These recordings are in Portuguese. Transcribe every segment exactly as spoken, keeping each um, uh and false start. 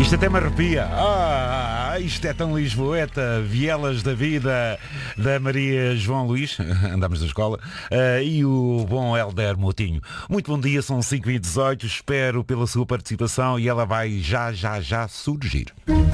Isto até me arrepia. Ah, isto é tão lisboeta. Vielas da vida da Maria João Luís, andamos da escola, uh, e o bom Helder Moutinho. Muito bom dia, são cinco e dezoito, espero pela sua participação e ela vai já, já, já surgir.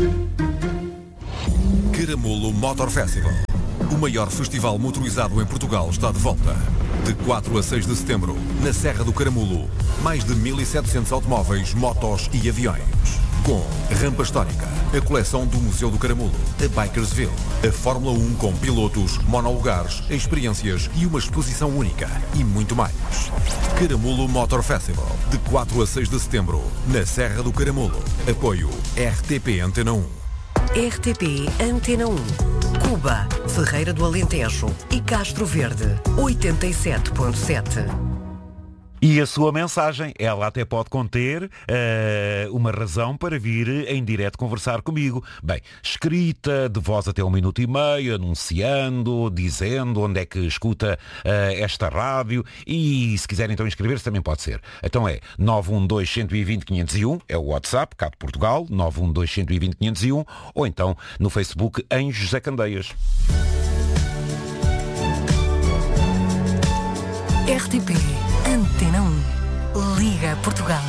Caramulo Motor Festival. O maior festival motorizado em Portugal está de volta. De quatro a seis de setembro, na Serra do Caramulo, mais de mil e setecentos automóveis, motos e aviões. Com rampa histórica, a coleção do Museu do Caramulo, a Bikersville, a Fórmula um com pilotos, monolugares, experiências e uma exposição única. E muito mais. Caramulo Motor Festival, de quatro a seis de setembro, na Serra do Caramulo. Apoio R T P Antena um. R T P Antena um. Cuba, Ferreira do Alentejo e Castro Verde, oitenta e sete ponto sete. E a sua mensagem, ela até pode conter uh, uma razão para vir em direto conversar comigo. Bem, escrita, de voz até um minuto e meio, anunciando, dizendo onde é que escuta uh, esta rádio. E se quiser então inscrever-se também pode ser. Então é nove um dois, um dois zero, cinco zero um, é o WhatsApp, cá de Portugal, nove um dois, um dois zero, cinco zero um, ou então no Facebook em José Candeias. R T P Antena um. Liga Portugal.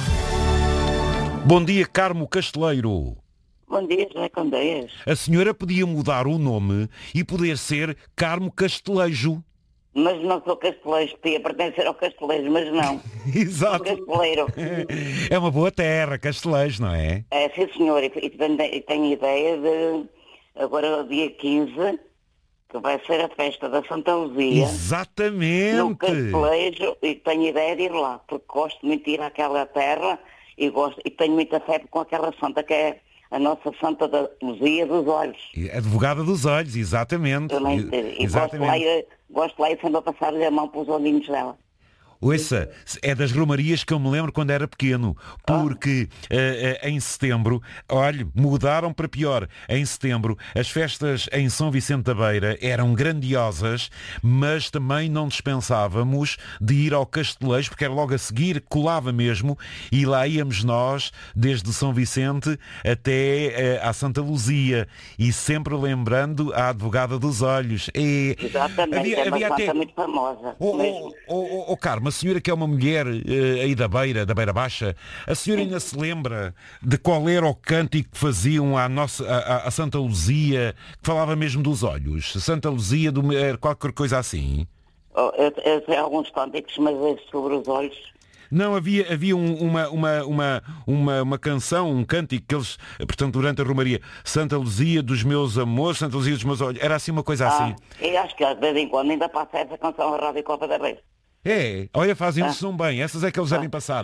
Bom dia, Carmo Casteleiro. Bom dia, José Candeias. A senhora podia mudar o nome e poder ser Carmo Castelejo. Mas não sou castelejo, podia pertencer ao castelejo, mas não. Exato. Sou casteleiro. É uma boa terra, Castelejo, não é? É, sim, senhor. E tenho, e tenho ideia de, agora, dia quinze, que vai ser a festa da Santa Luzia. Exatamente. No Castelejo, e tenho ideia de ir lá, porque gosto muito de ir àquela terra e, gosto, e tenho muita fé com aquela santa que é a nossa Santa da Luzia dos Olhos. Advogada dos Olhos, exatamente. Também, e exatamente. gosto lá, e, gosto lá e sempre a passar-lhe a mão pelos olhinhos dela. Ouça, é das romarias que eu me lembro quando era pequeno, porque uh, uh, em setembro, olha, mudaram para pior. Em setembro, as festas em São Vicente da Beira eram grandiosas, mas também não dispensávamos de ir ao Castelejo, porque era logo a seguir, colava mesmo, e lá íamos nós, desde São Vicente até uh, à Santa Luzia, e sempre lembrando a Advogada dos Olhos. E exatamente, havia, é uma havia santa até... muito famosa. Oh, oh, oh, oh, Carmo, a senhora que é uma mulher uh, aí da Beira, da Beira Baixa, a senhora ainda se lembra de qual era o cântico que faziam à, nossa, à, à Santa Luzia, que falava mesmo dos olhos? Santa Luzia, do, qualquer coisa assim? Oh, eu, eu sei alguns cânticos, mas é sobre os olhos. Não, havia, havia um, uma, uma, uma, uma, uma canção, um cântico que eles, portanto, durante a Romaria, Santa Luzia dos meus amores, Santa Luzia dos meus olhos, era assim uma coisa Ah, assim. eu acho que de vez em quando ainda passa essa canção à Rádio Copa da Beira. É, olha, fazem um Ah. som bem, essas é que eles devem Ah. passar.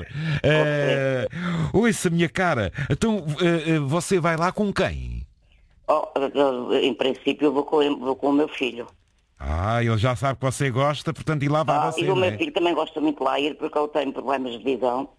Uh, ouça, minha cara, então uh, uh, você vai lá com quem? Oh, em princípio eu vou com, vou com o meu filho. Ah, ele já sabe que você gosta, portanto, e lá vai Ah, você, e o não meu é? filho também gosta muito de lá ir, porque eu tenho problemas de visão.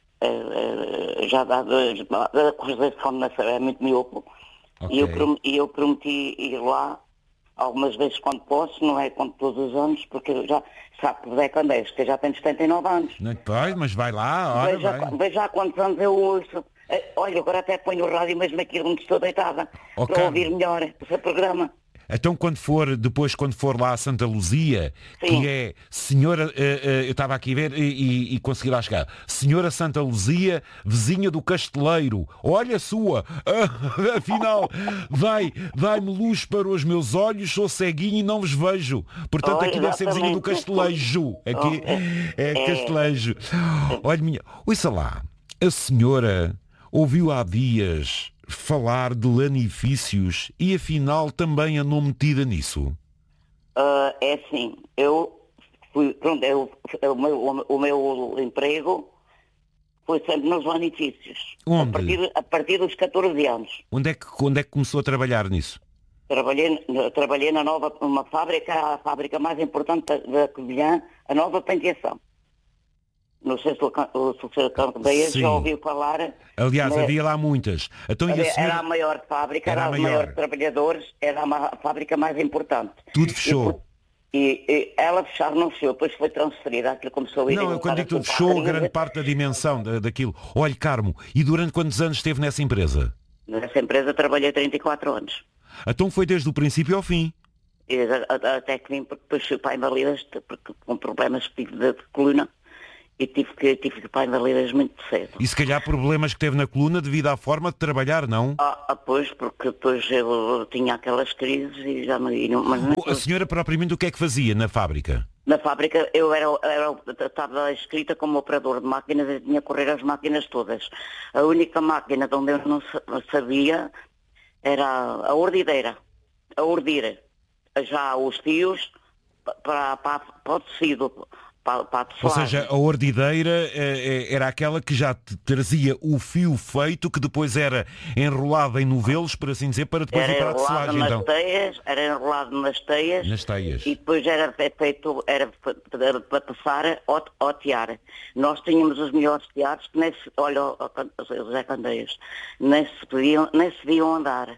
Uh, uh, já dá a corrida de fome é muito miopo. Ok. E eu, prom- e eu prometi ir lá algumas vezes quando posso, não é quando todos os anos, porque eu já sabe que o Zé Candeias, que eu já tenho setenta e nove anos. Não pois, mas vai lá, ora, Veja, vai. veja há quantos anos eu ouço. Eh, Olha, agora até ponho o rádio mesmo aqui onde estou deitada, Oh, para Carmo. ouvir melhor o seu programa. Então quando for, depois quando for lá a Santa Luzia, Sim. que é Senhora, uh, uh, eu estava aqui a ver e, e, e consegui lá chegar, Senhora Santa Luzia, vizinha do Casteleiro, olha a sua, ah, afinal, vai, dai-me luz para os meus olhos, sou ceguinho e não vos vejo. Portanto, Oh, aqui deve ser vizinha do exatamente. Castelejo. Aqui Oh, é- é é- Castelejo. Olha, minha, ouça lá, a senhora ouviu há dias falar de lanifícios e afinal também andou metida nisso? Ah, é assim, eu fui, pronto, eu, o, meu, o meu emprego foi sempre nos lanifícios. Onde? A partir, a partir dos catorze anos. Onde é que, onde é que começou a trabalhar nisso? Trabalhei, trabalhei na nova, uma fábrica, a fábrica mais importante da, da Covilhã, a Nova Penteação. Não sei se o, o, se o senhor Candeias Sim. já ouviu falar. Aliás, mas havia lá muitas. Então, e a era, senhora... era a maior fábrica, Era era, a a maior. maior trabalhadores, era a, ma- a fábrica mais importante. Tudo fechou. E, e ela fechar não fechou, depois foi transferida, aquilo começou a ir... Não, eu quando digo tudo fechou, grande parte da dimensão da, daquilo. Olha, Carmo, e durante quantos anos esteve nessa empresa? Nessa empresa trabalhei trinta e quatro anos. Então foi desde o princípio ao fim. E, até que vim, porque depois fui para a Invalidas, porque com problemas que tive de, de coluna, e tive que, tive que ir para a Invalidas muito cedo. E se calhar problemas que teve na coluna devido à forma de trabalhar, não? Ah, ah pois, porque depois eu tinha aquelas crises e já me... Não, mas não... A senhora propriamente o que é que fazia na fábrica? Na fábrica eu era, era, estava escrita como operador de máquinas e tinha que correr as máquinas todas. A única máquina de onde eu não sabia era a ordideira, a ordire. Já os fios para, para, para o tecido, para, para a tecelagem. Ou seja, a ordideira eh, era aquela que já te trazia o fio feito, que depois era enrolado em novelos, por assim dizer, para depois era ir para a tecelagem. Nas então. teias, era enrolado nas teias. Nas teias. E depois era feito, era para passar ao, ao tiar. Nós tínhamos os melhores tiares que nem se, olha, os Zé Candeias, nem se podiam, nem se viam andar.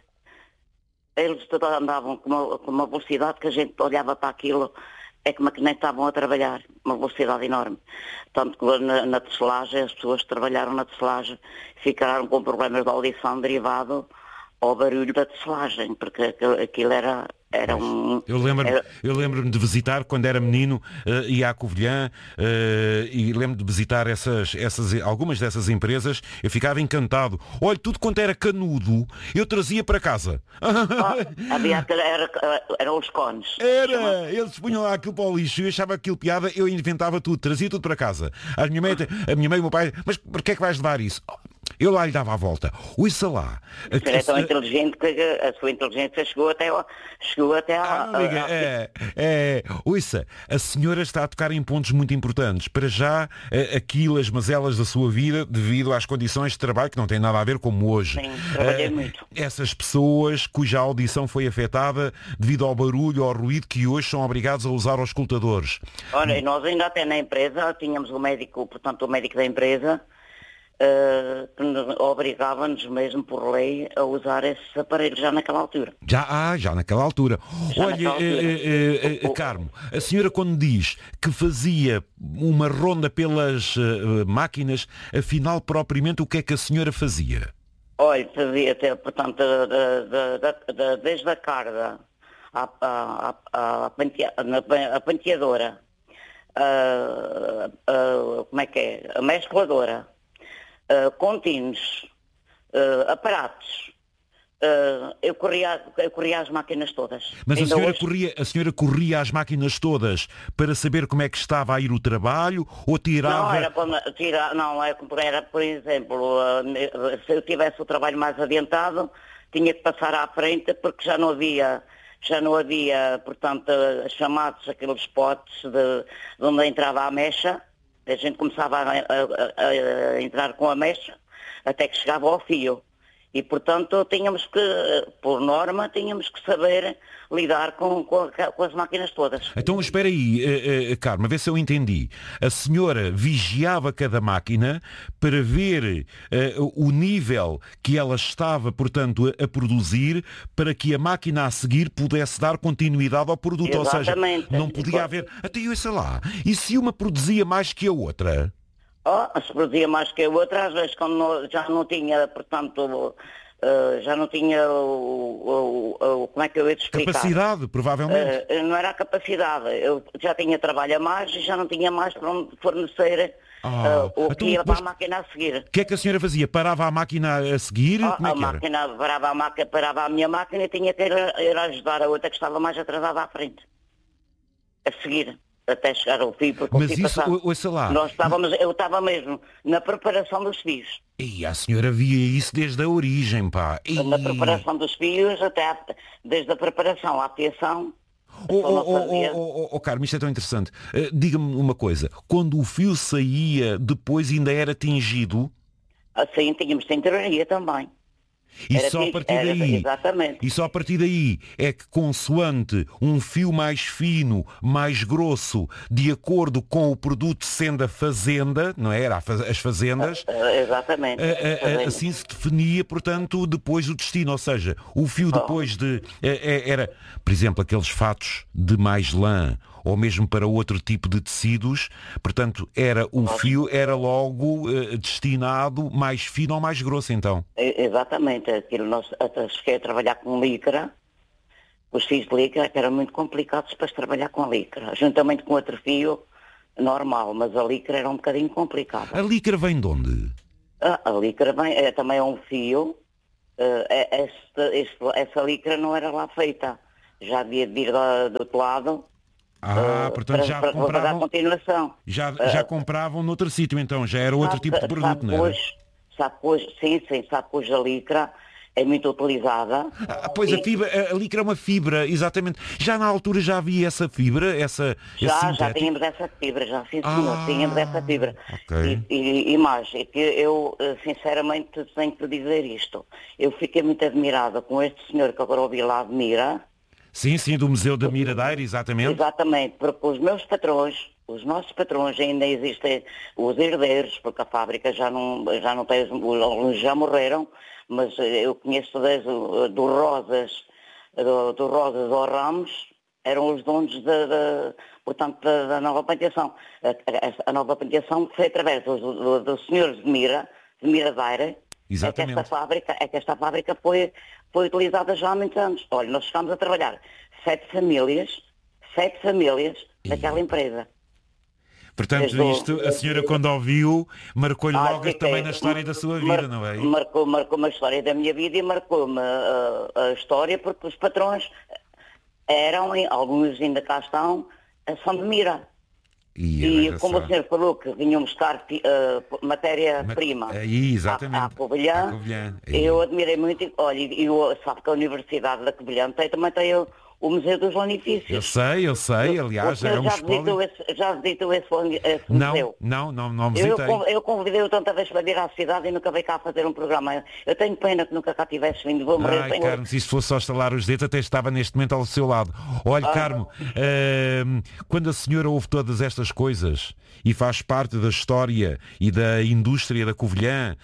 Eles andavam com uma, com uma velocidade que a gente olhava para aquilo, é como que nem estavam a trabalhar, uma velocidade enorme. Tanto que na, na tecelagem, as pessoas que trabalharam na tecelagem ficaram com problemas de audição derivado ao barulho da tecelagem, porque aquilo era... Era um, eu lembro-me era... eu lembro-me de visitar, quando era menino, uh, ia à Covilhã, uh, e lembro-me de visitar essas, essas, algumas dessas empresas. Eu ficava encantado. Olha, tudo quanto era canudo, eu trazia para casa. Oh, havia aquele, era, eram os cones. Era, chama... eles punham lá aquilo para o lixo, eu achava aquilo piada, eu inventava tudo, trazia tudo para casa. A minha mãe, a minha mãe e o meu pai, mas porquê é que vais levar isso? Eu lá lhe dava a volta. Ouça lá. Você é tão inteligente que a sua inteligência chegou até, ao, chegou até à... Ah, amiga, é, é, ouça, a senhora está a tocar em pontos muito importantes. Para já, aquilo, as mazelas da sua vida, devido às condições de trabalho, que não têm nada a ver como hoje. Sim, trabalhei uh, muito. Essas pessoas cuja audição foi afetada devido ao barulho, ao ruído, que hoje são obrigados a usar os escutadores. Olha, nós ainda até na empresa, tínhamos o médico, portanto o médico da empresa, Uh, que obrigava-nos mesmo por lei a usar esses aparelhos já naquela altura. Já, ah, já naquela altura. Já Olha, naquela altura. Eh, eh, eh, Carmo, a senhora quando diz que fazia uma ronda pelas uh, máquinas, afinal propriamente o que é que a senhora fazia? Olha, fazia até, portanto, de, de, de, de, desde a carga à, à, à, à, pantea, à panteadora, a, a, como é que é? A mescladora, Uh, contínuos, uh, aparatos, uh, eu, corria, eu corria as máquinas todas. Mas a senhora, hoje... corria, a senhora corria as máquinas todas para saber como é que estava a ir o trabalho ou tirava... Não, era, como, tira, não, era por exemplo, uh, se eu tivesse o trabalho mais adiantado, tinha que passar à frente porque já não havia... Já não havia, portanto, chamados aqueles potes de, de onde entrava a mecha. A gente começava a, a, a, a entrar com a mecha até que chegava ao fio. E, portanto, tínhamos que, por norma, tínhamos que saber lidar com, com, com as máquinas todas. Então, espera aí, uh, uh, Carmo, a ver se eu entendi. A senhora vigiava cada máquina para ver uh, o nível que ela estava, portanto, a, a produzir, para que a máquina a seguir pudesse dar continuidade ao produto. Exatamente. Ou seja, não podia haver... Até eu sei lá. E se uma produzia mais que a outra? Oh, se produzia mais que a outra, às vezes quando não, já não tinha, portanto, uh, já não tinha o, o, o, como é que eu ia te explicar? Capacidade, provavelmente. Uh, não era a capacidade, eu já tinha trabalho a mais e já não tinha mais para onde fornecer ah, uh, o então, que ia mas... para a máquina a seguir. O que é que a senhora fazia? Parava a máquina a seguir? Oh, como é a que máquina, era? parava a, máquina, parava a minha máquina e tinha que ir, ir ajudar a outra que estava mais atrasada à frente, a seguir. Até chegar ao fio, porque mas isso, ouça lá. Nós estávamos, eu estava mesmo na preparação dos fios. E a senhora via isso desde a origem, pá. E... Na preparação dos fios, até a, desde a preparação à fiação. Oh, oh, oh, oh, oh, oh, Carmo, isto é tão interessante. Uh, diga-me uma coisa. Quando o fio saía, depois ainda era tingido? Assim, tínhamos tintoraria também. E era, só a partir era, daí, exatamente. E só a partir daí é que, consoante um fio mais fino, mais grosso, de acordo com o produto sendo a fazenda, não é? Era as fazendas, uh, exatamente. Uh, uh, uh, assim se definia, portanto, depois o destino. Ou seja, o fio depois de... Uh, era, por exemplo, aqueles fatos de mais lã ou mesmo para outro tipo de tecidos, portanto, era o fio era logo uh, destinado mais fino ou mais grosso, então? É, exatamente, aquilo nós até cheguei a trabalhar com licra, os fios de licra que eram muito complicados para se trabalhar com a licra, juntamente com outro fio normal, mas a licra era um bocadinho complicada. A licra vem de onde? A, a licra vem, é, também é um fio, uh, é, este, este, essa licra não era lá feita, já havia de vir do, do outro lado. Ah, uh, portanto para, já para, compravam, para dar continuação. já, já Uh, compravam noutro sítio, então, já era outro sabe, tipo de produto, sabe não era? Hoje, sabe hoje, sim, sim, sabe hoje a licra é muito utilizada. Ah, pois a E- fibra, a licra é uma fibra, exatamente. Já na altura já havia essa fibra, essa esse Já, já sintético? tínhamos essa fibra, já sim Ah, senhor, tínhamos essa fibra. ok. E, e, e mais, é que eu eh, sinceramente tenho que dizer isto. Eu fiquei muito admirada com este senhor que agora ouvi lá de Mira, Sim, sim, do Museu da Miradeira, exatamente. exatamente, porque os meus patrões, os nossos patrões ainda existem, os herdeiros, porque a fábrica já não, já não tem, alguns já morreram, mas eh, eu conheço desde o- do Rosas, do, do Rosas ao Ramos, eram os donos da, da- portanto, da, da nova plantação. A, a- a nova plantação foi através dos do, do senhores de Mira, de Miradeira, é que Exatamente. esta fábrica, é que esta fábrica foi, foi utilizada já há muitos anos. Olha, nós chegámos a trabalhar sete famílias, sete famílias daquela empresa. Portanto, Desde o- isto, a senhora quando ouviu, marcou-lhe Ah, logo fiquei- também na história da sua vida, mar- não é? Marcou, marcou-me a história da minha vida e marcou-me a, a história porque os patrões eram, e alguns ainda cá estão, a São de Mira. E, E veja como só. o senhor falou que vinham buscar pi- eh, matéria-prima Ma- aí, exatamente. à, à Covilhã, À Covilhã, aí. eu admirei muito, e, olha, e eu, sabe que a Universidade da Covilhã tem, também tem o, o Museu dos Lanifícios. Eu sei, eu sei, aliás, O senhor é um já visitou espólio. esse, já visitou esse, esse Não, museu? não, não, não Eu, visitei. con- eu convidei-o tanta vez para vir à cidade e nunca veio cá fazer um programa. Eu tenho pena que nunca cá tivesse vindo. Vou morrer Ai, sem Carmo, se isto fosse só estalar os dedos, até estava neste momento ao seu lado. Olha, Carmo, ahm, quando a senhora ouve todas estas coisas e faz parte da história e da indústria da Covilhã,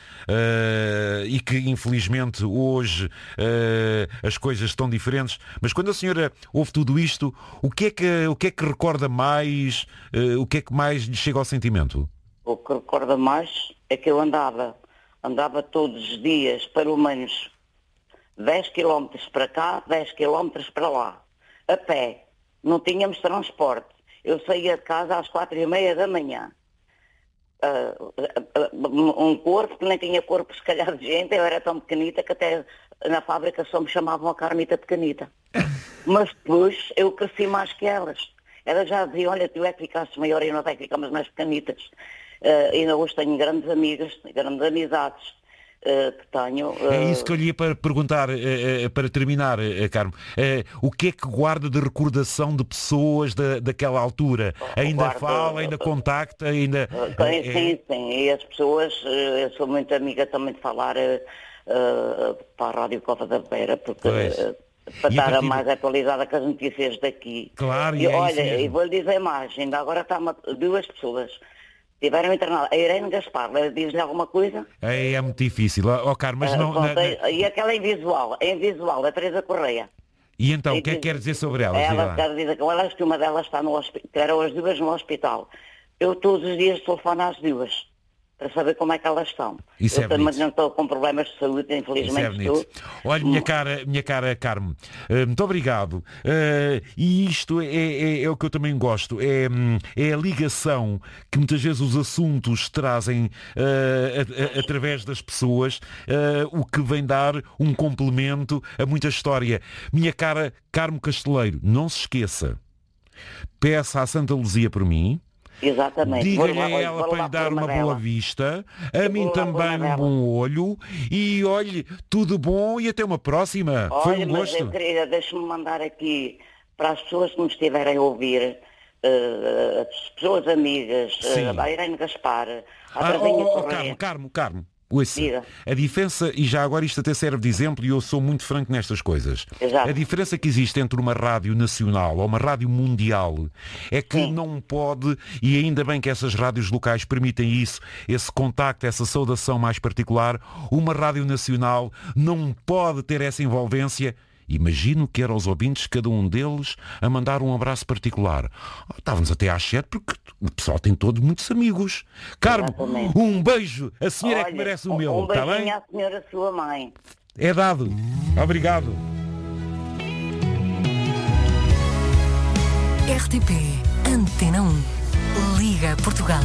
ah, e que infelizmente hoje ah, as coisas estão diferentes, mas quando a senhora ouve tudo isto, o que é que, o que, é que recorda mais, ah, o que é que mais lhe chega ao sentimento? O que recorda mais é que eu andava, andava todos os dias, pelo menos dez quilómetros para cá, dez quilómetros para lá, a pé. Não tínhamos transporte. Eu saía de casa às quatro e meia da manhã. Ah, ah, um corpo que nem tinha corpo, se calhar, de gente, eu era tão pequenita que até na fábrica só me chamavam a Carmita pequenita. Mas depois eu cresci mais que elas. Elas já diziam, olha, tu é que ficaste maior e nós é que ficamos mais pequenitas. Uh, ainda hoje tenho grandes amigas, grandes amizades uh, que tenho. Uh, É isso que eu lhe ia para perguntar, eh, eh, para terminar, eh, Carmo. Eh, o que é que guarda de recordação de pessoas da, daquela altura? Ainda guardo- fala, ainda contacta, ainda... uh, tem, eh, sim, sim. E as pessoas, uh, eu sou muito amiga também de falar uh, uh, para a Rádio Cova da Beira, porque Pois. uh, para E a estar partir- mais atualizada com as notícias daqui. Claro, e e é isso olha, mesmo. e vou-lhe dizer mais, ainda agora está uma, duas pessoas. Tiveram internado. A Irene Gaspar, diz-lhe alguma coisa? É, é muito difícil. Ó, oh, Carmo, mas Ah, não... pronto, na- e- na- E aquela invisual, a invisual, a Teresa Correia. E então, o que é que quer dizer sobre elas? Diga Ela lá. quer dizer que elas, que uma delas está no hospital, que eram as duas no hospital. Eu todos os dias telefono às duas, para saber como é que elas estão. Isso eu é também bonito. não estou com problemas de saúde, Isso é infelizmente bonito. estou. Olha, minha cara, minha cara Carmo, eh, muito obrigado. Eh, e isto é, é- é o que eu também gosto, é, hum, é a ligação que muitas vezes os assuntos trazem eh, a- a- através das pessoas, eh, o que vem dar um complemento a muita história. Minha cara Carmo Casteleiro, não se esqueça, peça à Santa Luzia por mim. Exatamente. Diga-lhe Vou a levar- ela vou para lhe levar dar por uma dela. boa vista, a Eu mim vou levar por também uma um dela. bom olho e olhe, tudo bom e até uma próxima. Foi Olha, um mas gosto. eu queria, deixa-me mandar aqui para as pessoas que me estiverem a ouvir, eh, as pessoas amigas, Sim. eh, a Irene Gaspar, a Ah, Trazinha oh, oh, Correia. Carmo, Carmo, Carmo. Ouça, Diga. a diferença, e já agora isto até serve de exemplo, e eu sou muito franco nestas coisas. Exato. A diferença que existe entre uma rádio nacional ou uma rádio mundial é que Sim. não pode, e ainda bem que essas rádios locais permitem isso, esse contacto, essa saudação mais particular, uma rádio nacional não pode ter essa envolvência Imagino que eram os ouvintes, cada um deles, a mandar um abraço particular. Oh, estávamos até às sete porque o pessoal tem todos muitos amigos. Carmo, Exatamente. um beijo. A senhora Olha, é que merece o um, meu, um está beijinho bem? à senhora, sua mãe. É dado. Obrigado. R T P Antena um. Liga Portugal.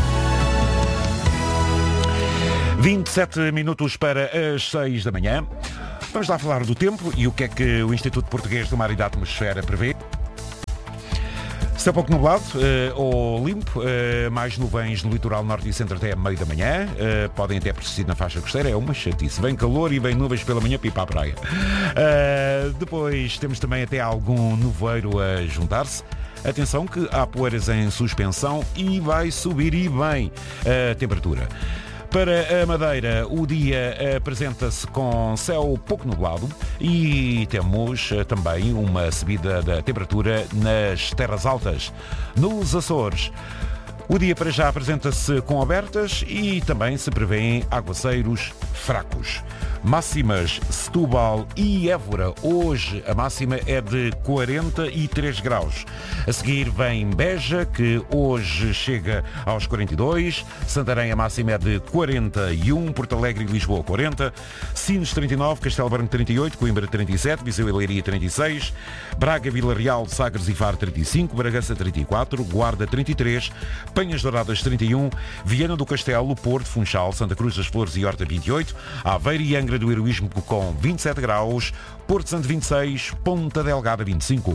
vinte e sete minutos para as seis da manhã. Vamos lá falar do tempo e o que é que o Instituto Português do Mar e da Atmosfera prevê. Céu pouco nublado uh, ou limpo, uh, mais nuvens no litoral norte e centro até meio da manhã, uh, podem até persistir na faixa costeira, é uma chatice. Vem calor e vem nuvens pela manhã para ir para a praia. Uh, depois temos também até algum nevoeiro a juntar-se. Atenção que há poeiras em suspensão e vai subir e bem a temperatura. Para a Madeira, o dia apresenta-se com céu pouco nublado e temos também uma subida da temperatura nas terras altas. Nos Açores, o dia para já apresenta-se com abertas e também se prevêem aguaceiros fracos. Máximas, Setúbal e Évora. Hoje a máxima é de quarenta e três graus. A seguir vem Beja, que hoje chega aos quarenta e dois. Santarém a máxima é de quarenta e um. Porto Alegre e Lisboa quarenta. Sines trinta e nove. Castelo Branco trinta e oito. Coimbra trinta e sete. Viseu e Leiria trinta e seis. Braga, Vila Real, Sagres e Faro trinta e cinco. Bragança trinta e quatro. Guarda trinta e três. Penhas Douradas trinta e um. Viana do Castelo, Porto, Funchal, Santa Cruz das Flores e Horta vinte e oito. Aveiro e Angra do Heroísmo com vinte e sete graus, Porto Santo vinte e seis, Ponta Delgada vinte e cinco.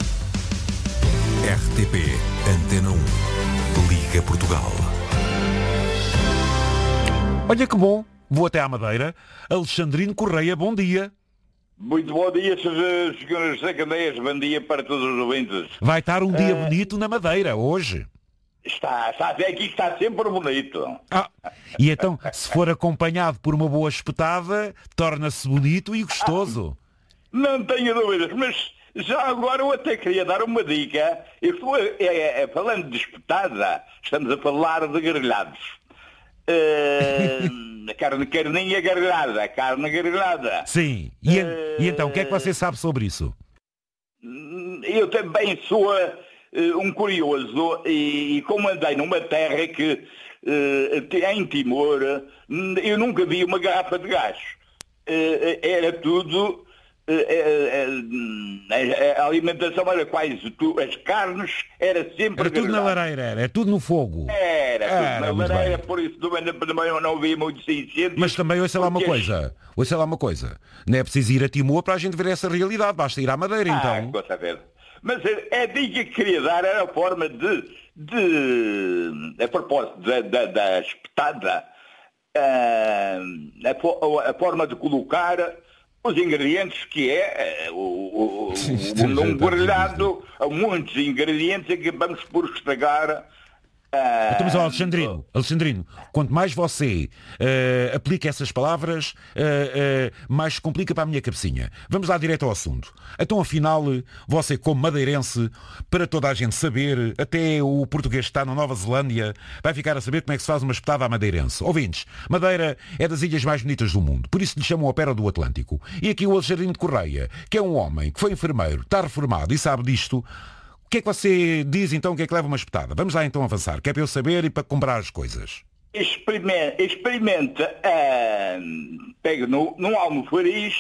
R T P Antena um. Liga Portugal. Olha que bom, vou até à Madeira. Alexandrino Correia, bom dia. Muito bom dia, senhoras e senhores. Bom dia para todos os ouvintes. Vai estar um dia bonito na Madeira hoje. Está, está até aqui está sempre bonito. Ah, e então, se for acompanhado por uma boa espetada, torna-se bonito e gostoso. Não tenho dúvidas, mas já agora eu até queria dar uma dica. Eu estou, é, é, falando de espetada, estamos a falar de grelhados. Uh, carne carninha grelhada, carne grelhada. Sim, e, uh, e então, o que é que você sabe sobre isso? Eu também sou um curioso e, e como andei numa terra que uh, em Timor eu nunca vi uma garrafa de gás. Uh, era tudo uh, uh, a alimentação era quase tudo, as carnes era sempre era tudo grelhado. Na lareira, era, era tudo no fogo. Era, era tudo na lareira, por isso também não, não havia muitos incêndios. Mas também ouça lá uma coisa, ouça lá uma coisa, não é preciso ir a Timor para a gente ver essa realidade, basta ir à Madeira ah, então. Com certeza. Mas a dica que queria dar era a forma de, de a propósito da, da, da espetada, a, a, a forma de colocar os ingredientes que é o, o, o, num grelhado, há muitos ingredientes e que vamos por estragar. Uh, então, mas, ó, Alexandrino, Alexandrino, quanto mais você uh, aplica essas palavras, uh, uh, mais complica para a minha cabecinha. Vamos lá direto ao assunto. Então, afinal, você como madeirense, para toda a gente saber, até o português que está na Nova Zelândia, vai ficar a saber como é que se faz uma espetada à madeirense. Ouvintes, Madeira é das ilhas mais bonitas do mundo, por isso lhe chamam a Pérola do Atlântico. E aqui o Alexandrino de Correia, que é um homem que foi enfermeiro, está reformado e sabe disto. O que é que você diz então, o que é que leva uma espetada? Vamos lá então avançar, que é para eu saber e para comprar as coisas. Experimenta, experimenta uh, pega no, num almofariz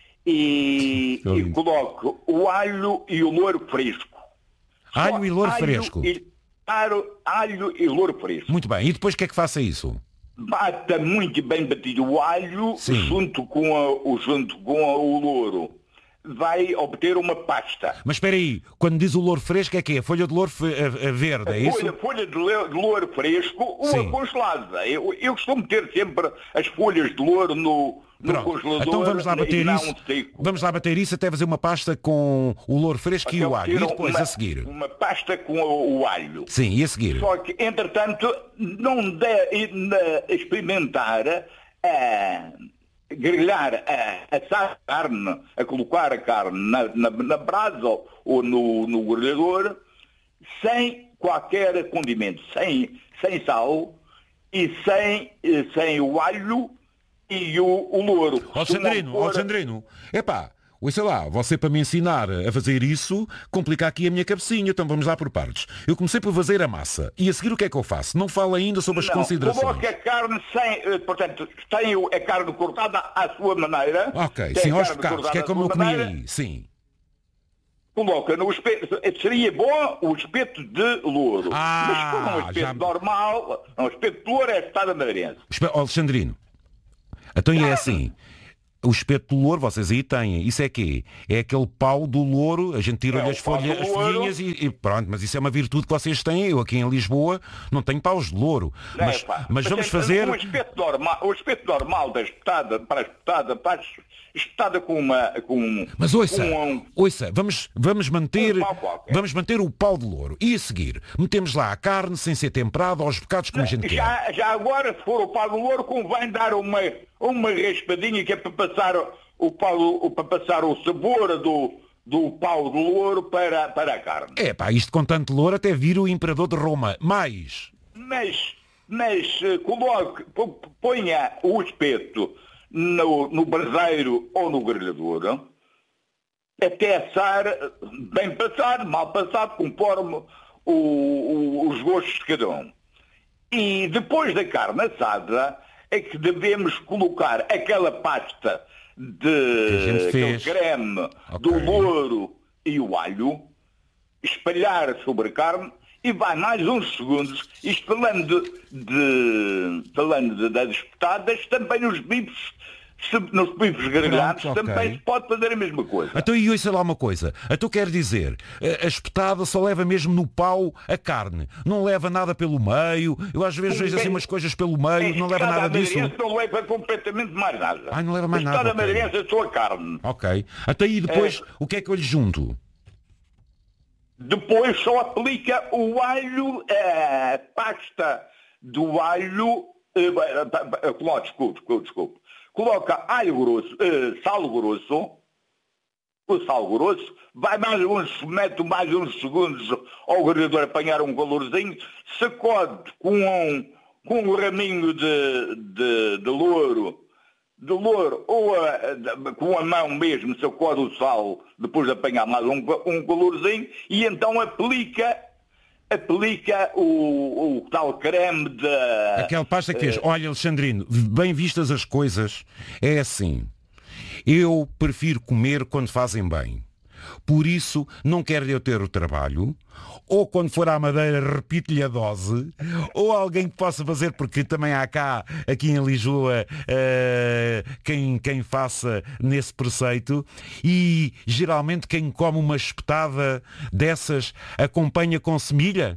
e, e coloca o alho e o louro fresco. Alho Só e louro alho fresco? E, alho, alho e louro fresco. Muito bem, e depois que é que faça isso? Bata muito bem batido o alho. Sim. junto com, a, junto com a, o louro. Vai obter uma pasta. Mas espera aí, quando diz o louro fresco é que é? Folha de louro verde, é isso? Folha, folha de louro fresco, uma congelada. Eu, eu costumo ter sempre as folhas de louro no, no congelador. Então vamos lá bater isso. Seco. Vamos lá bater isso até fazer uma pasta com o louro fresco até e o alho. E depois uma, a seguir? Uma pasta com o, o alho. Sim, e a seguir? Só que, entretanto, não deve experimentar a... grelhar, a assar a carne, a colocar a carne na, na, na brasa ou no, no grelhador, sem qualquer condimento, sem, sem sal e sem, sem o alho e o, o louro. Alexandrino, for... Alexandrino, epá, Oi, sei lá, você para me ensinar a fazer isso, complica aqui a minha cabecinha, então vamos lá por partes. Eu comecei por fazer a massa, e a seguir o que é que eu faço? Não falo ainda sobre as Não, considerações. coloque a carne sem, eh, portanto, tem o- a carne cortada à sua maneira. Ok, Tem sim, a aos carne bocados, cortada que é à como eu sua comi maneira, aí, sim. Coloca no espeto, seria bom o espeto de louro. Ah, Mas se for um espeto já- normal, um espeto de louro é espada madeirense. Espera, ó, Alexandrino, então é assim, o espeto do louro, vocês aí têm, isso é quê? É aquele pau do louro, a gente tira-lhe É, as, o pau folhas, do as louro. folhinhas e, e pronto, mas isso é uma virtude que vocês têm, eu aqui em Lisboa não tenho paus de louro. Não é, Mas, pá. mas vamos é, fazer... O espeto normal, o espeto normal da espetada, para a espetada, para a espetada com uma... Com, Mas ouça, com um, ouça, vamos, vamos, manter, Um pau qualquer. vamos manter o pau de louro. E a seguir, metemos lá a carne sem ser temperada, aos bocados como a gente quer. já, já agora, se for o pau do louro, convém dar uma, uma raspadinha que é para passar o, pau, o, para passar o sabor do, do pau do louro para, para a carne. É pá, isto com tanto louro até vira o imperador de Roma. Mais... Mas, mas eh, coloque, p- ponha o espeto no, no braseiro ou no grelhador, até assar bem passado, mal passado, conforme o, o, os gostos de cada um. E depois da carne assada é que devemos colocar aquela pasta de a gente aquele fez. creme Ok. do louro e o alho, espalhar sobre a carne e vai mais uns segundos, isto falando de, de- falando de, das espetadas, também nos bifes, se- nos bifes grelhados, Pronto, ok. também se pode fazer a mesma coisa. Então, e ouça lá uma coisa. Então quer dizer, a a espetada só leva mesmo no pau a carne. Não leva nada pelo meio. Eu às vezes vejo assim umas coisas pelo meio, não leva nada disso. A não leva completamente mais nada. Ai, não leva mais a nada, espetada ok. madeirense é só a carne. Ok. Até aí depois, o que é que eu lhe junto? Depois só aplica o alho, a pasta do alho, eh, pa- pa- coloca, desculpe, desculpe, desculpe. Coloca alho grosso, eh, sal grosso, o sal grosso, vai mais uns, mete mais uns segundos ao grelhador apanhar um calorzinho, sacode com um, com um raminho de, de, de louro, de louro, ou a- de- com a mão mesmo, sacode o sal, depois de apanhar mais um, um calorzinho, e então aplica, aplica o, o tal creme de... Aquela pasta que fez. Olha, Alexandrino, bem vistas as coisas, é assim. Eu prefiro comer quando fazem bem. Por isso, não quero eu ter o trabalho, ou quando for à Madeira, repito-lhe a dose, ou alguém que possa fazer, porque também há cá, aqui em Lisboa, eh, quem, quem faça nesse preceito, e geralmente quem come uma espetada dessas acompanha com semilha.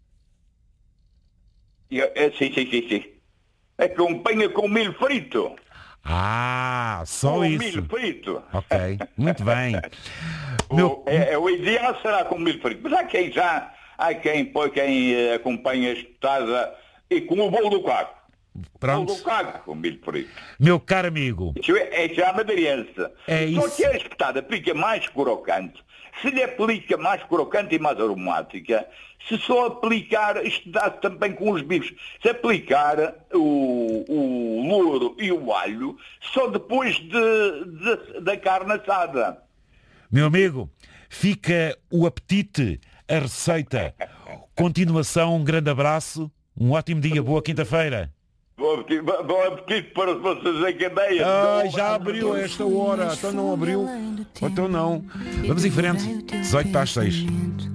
É, sim, sim, sim, sim. Acompanha com milho frito. Ah, só com isso. milho frito. Ok, muito bem. O, Meu- é, é, o ideal será com milho frito. Mas há quem já, há quem, põe, quem eh, acompanha a espetada e com o bolo do caco. O bolo Pronto. do caco com milho frito. Meu caro amigo, Isso é, é já madeirense. É Só isso. que a espetada fica mais crocante. Se lhe aplica mais crocante e mais aromática, se só aplicar, isto dá também com os bifes, se aplicar o, o louro e o alho só depois de, de- da carne assada. meu amigo, fica o apetite, a receita. Continuação, um grande abraço, um ótimo dia, boa quinta-feira. Bom apetite, bom apetite para vocês em cadeia. Ai, já abriu a esta hora, então não abriu, então não. Vamos em frente, dezoito para as seis.